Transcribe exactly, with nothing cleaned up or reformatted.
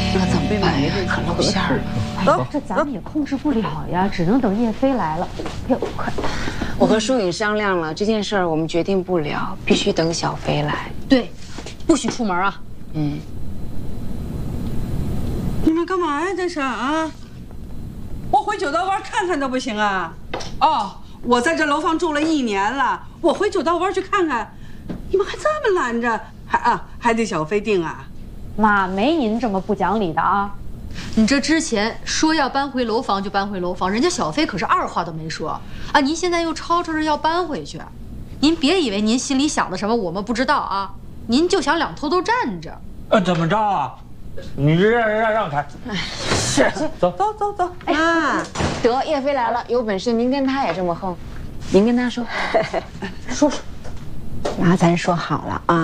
那怎么办呀？可露馅儿了。 走，这咱们也控制不了呀，只能等叶飞来了。哎呦，快！ 我和疏影商量了，这件事儿我们决定不了，必须等小飞来。 对，不许出门啊。 嗯。 你们干嘛呀？这是啊？我回九道湾看看都不行啊？哦，我在这楼房住了一年了，我回九道湾去看看，你们还这么拦着，还啊还得小飞定啊？ 妈，没您这么不讲理的啊！ 你这之前说要搬回楼房就搬回楼房，人家小飞可是二话都没说啊！您现在又吵吵着要搬回去，您别以为您心里想的什么我们不知道啊！您就想两头都占着。 呃，怎么着啊？你让让让开！是，走走走走。 啊，得叶飞来了，有本事您跟他也这么横，您跟他说，说说。那咱说好了啊。